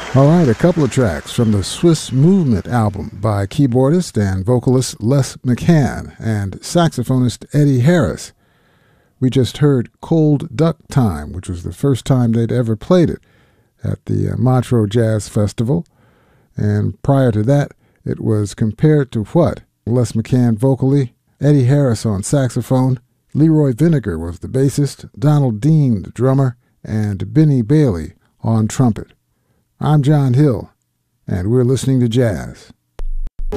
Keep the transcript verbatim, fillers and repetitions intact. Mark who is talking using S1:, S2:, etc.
S1: All right, a couple of tracks from the Swiss Movement album by keyboardist and vocalist Les McCann and saxophonist Eddie Harris. We just heard Cold Duck Time, which was the first time they'd ever played it at the Montreux Jazz Festival. And prior to that, it was Compared to What? Les McCann vocally, Eddie Harris on saxophone, Leroy Vinegar was the bassist, Donald Dean the drummer, and Benny Bailey on trumpet. I'm John Hill, and we're listening to jazz.